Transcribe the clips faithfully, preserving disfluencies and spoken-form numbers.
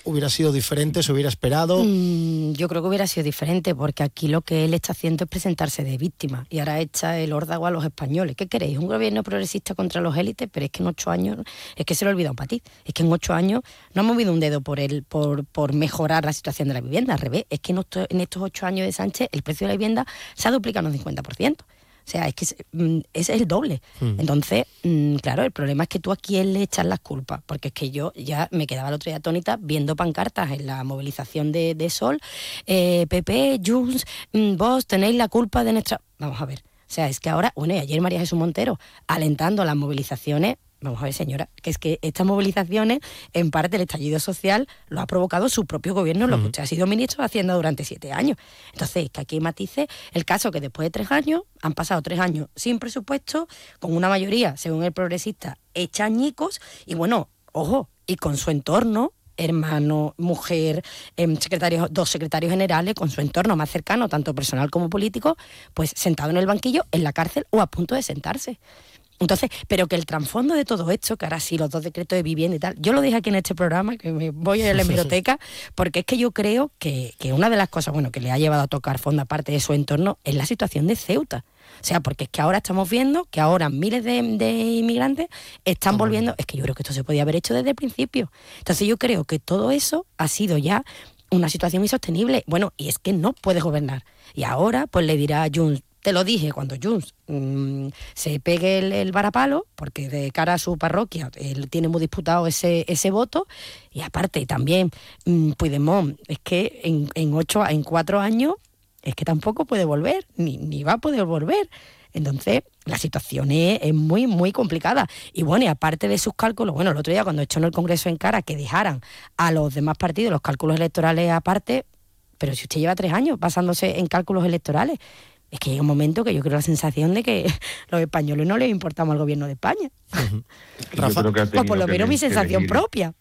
hubiera sido diferente, se hubiera esperado? Mm, yo creo que hubiera sido diferente, porque aquí lo que él está haciendo es presentarse de víctima y ahora echa el órdago a los españoles. ¿Qué queréis? ¿Un gobierno progresista contra los élites? Pero es que en ocho años, es que se lo he olvidado para ti, es que en ocho años no han movido un dedo por él, por, por mejorar la situación de la vivienda. Al revés, es que en, estos, en estos ocho años de Sánchez el precio de la vivienda se ha duplicado un cincuenta por ciento. O sea, es que es, es el doble. Mm. Entonces, mmm, claro, el problema es que tú a quién le echas las culpas, porque es que yo ya me quedaba el otro día atónita viendo pancartas en la movilización de, de Sol, eh, P P, Junts, mmm, vos tenéis la culpa de nuestra... Vamos a ver, o sea, es que ahora, bueno, y ayer María Jesús Montero alentando las movilizaciones. Vamos a ver, señora, que es que estas movilizaciones, en parte el estallido social, lo ha provocado su propio gobierno, uh-huh. lo que usted ha sido ministro de Hacienda durante siete años. Entonces, que aquí matice el caso que después de tres años, han pasado tres años sin presupuesto, con una mayoría, según el progresista, hecha añicos, y bueno, ojo, y con su entorno, hermano, mujer, eh, secretarios, dos secretarios generales, con su entorno más cercano, tanto personal como político, pues sentado en el banquillo, en la cárcel o a punto de sentarse. Entonces, pero que el trasfondo de todo esto, que ahora sí, los dos decretos de vivienda y tal, yo lo dije aquí en este programa, que me voy a la hemeroteca, porque es que yo creo que, que una de las cosas, bueno, que le ha llevado a tocar fondo aparte de su entorno, es la situación de Ceuta. O sea, porque es que ahora estamos viendo que ahora miles de, de inmigrantes están volviendo, es que yo creo que esto se podía haber hecho desde el principio. Entonces yo creo que todo eso ha sido ya una situación insostenible. Bueno, y es que no puedes gobernar. Y ahora, pues le dirá a Junts, te lo dije, cuando Junts mmm, se pegue el, el varapalo, porque de cara a su parroquia él tiene muy disputado ese, ese voto, y aparte también mmm, Puigdemont, es que en, en, ocho, en cuatro años es que tampoco puede volver, ni, ni va a poder volver. Entonces, la situación es, es muy, muy complicada. Y bueno, y aparte de sus cálculos, bueno, el otro día cuando echó en el Congreso en cara que dejaran a los demás partidos los cálculos electorales aparte, pero si usted lleva tres años basándose en cálculos electorales, es que llega un momento que yo creo la sensación de que los españoles no les importamos al gobierno de España. Uh-huh. Rafa, pues por lo menos mi sensación elegir, propia.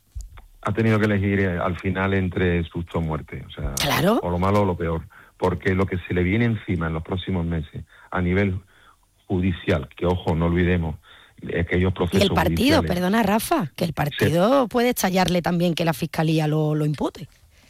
Ha tenido que elegir al final entre susto o muerte, o sea, claro. o lo malo o lo peor, porque lo que se le viene encima en los próximos meses a nivel judicial, que ojo, no olvidemos, aquellos procesos y el partido, judiciales, perdona Rafa, que el partido sí. puede estallarle también que la Fiscalía lo, lo impute.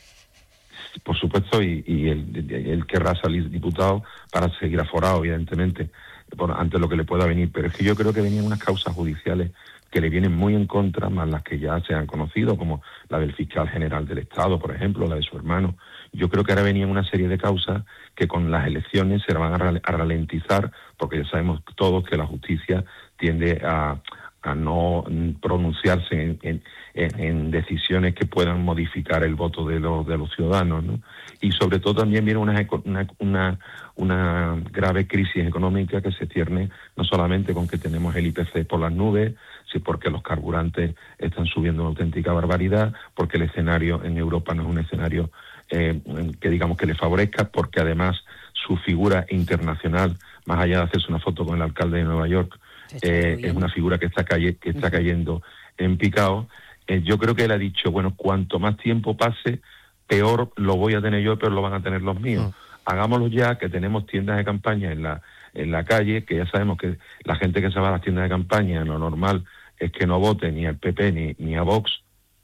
Por supuesto, y, y él, él querrá salir diputado para seguir aforado, evidentemente, por, ante lo que le pueda venir. Pero es que yo creo que venían unas causas judiciales que le vienen muy en contra, más las que ya se han conocido, como la del fiscal general del Estado, por ejemplo, la de su hermano. Yo creo que ahora venían una serie de causas que con las elecciones se van a, a ralentizar, porque ya sabemos todos que la justicia tiende a... a no pronunciarse en, en, en decisiones que puedan modificar el voto de los de los ciudadanos, ¿no? Y sobre todo también viene una, una, una, una grave crisis económica que se cierne no solamente con que tenemos el I P C por las nubes, sino porque los carburantes están subiendo una auténtica barbaridad, porque el escenario en Europa no es un escenario eh, que digamos que le favorezca, porque además su figura internacional, más allá de hacerse una foto con el alcalde de Nueva York, Eh, es una figura que está, calle, que está cayendo en picado. Eh, yo creo que él ha dicho, bueno, cuanto más tiempo pase, peor lo voy a tener yo, pero lo van a tener los míos. Uh-huh. Hagámoslo ya, que tenemos tiendas de campaña en la en la calle, que ya sabemos que la gente que se va a las tiendas de campaña, lo normal es que no vote ni al P P ni, ni a Vox,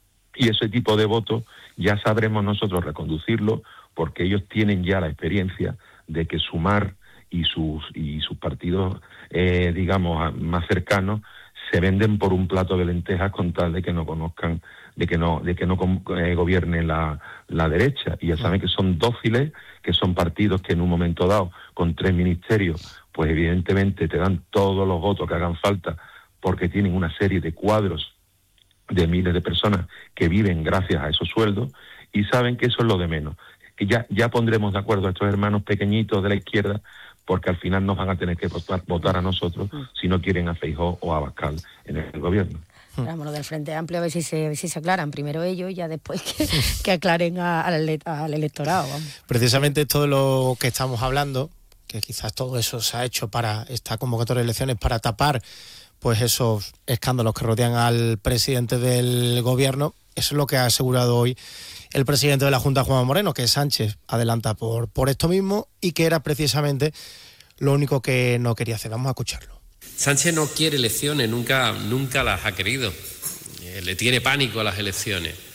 y ese tipo de votos ya sabremos nosotros reconducirlo, porque ellos tienen ya la experiencia de que Sumar y sus y sus partidos, eh, digamos, más cercanos, se venden por un plato de lentejas con tal de que no conozcan, de que no de que no eh, gobierne la, la derecha. Y ya saben que son dóciles, que son partidos que en un momento dado, con tres ministerios, pues evidentemente te dan todos los votos que hagan falta, porque tienen una serie de cuadros de miles de personas que viven gracias a esos sueldos, y saben que eso es lo de menos. Que ya, ya pondremos de acuerdo a estos hermanos pequeñitos de la izquierda, porque al final nos van a tener que votar, votar a nosotros si no quieren a Feijóo o a Abascal en el gobierno. Vamos, lo del Frente Amplio, a ver si se, a ver si se aclaran primero ellos y ya después que, que aclaren a, al, al electorado. Vamos. Precisamente esto de lo que estamos hablando, que quizás todo eso se ha hecho para esta convocatoria de elecciones, para tapar pues esos escándalos que rodean al presidente del gobierno. Eso es lo que ha asegurado hoy el presidente de la Junta, Juanma Moreno, que Sánchez adelanta por, por esto mismo y que era precisamente lo único que no quería hacer. Vamos a escucharlo. Sánchez no quiere elecciones, nunca, nunca las ha querido. Eh, le tiene pánico a las elecciones.